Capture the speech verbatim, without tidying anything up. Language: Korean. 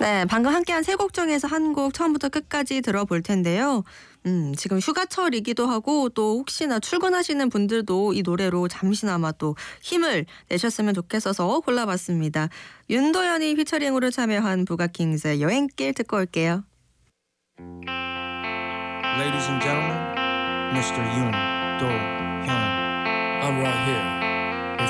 네, 방금 함께한 세 곡 중에서 한 곡 처음부터 끝까지 들어볼 텐데요. 음, 지금 휴가철이기도 하고 또 혹시나 출근하시는 분들도 이 노래로 잠시나마 또 힘을 내셨으면 좋겠어서 골라봤습니다. 윤도현이 피처링으로 참여한 부가킹스의 여행길 듣고 올게요. Ladies and gentlemen, 미스터 윤도현. I'm right here.